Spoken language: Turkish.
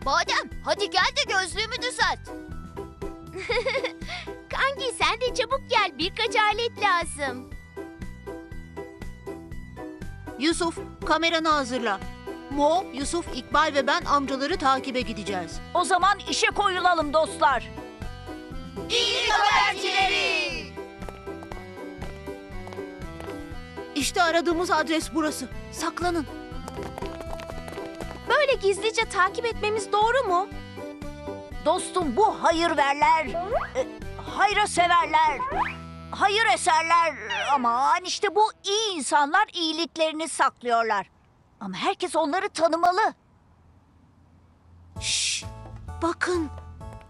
Badem, hadi gel de gözlüğümü düzelt. Kanki sen de çabuk gel. Birkaç alet lazım. Yusuf, kameranı hazırla. Mo, Yusuf, İkbal ve ben amcaları takibe gideceğiz. O zaman işe koyulalım dostlar. İyi habercileri. İşte aradığımız adres burası. Saklanın. Böyle gizlice takip etmemiz doğru mu? Dostum bu hayırverler, hayra severler, hayır eserler. Aman işte bu iyi insanlar iyiliklerini saklıyorlar. Ama herkes onları tanımalı. Şşş, bakın.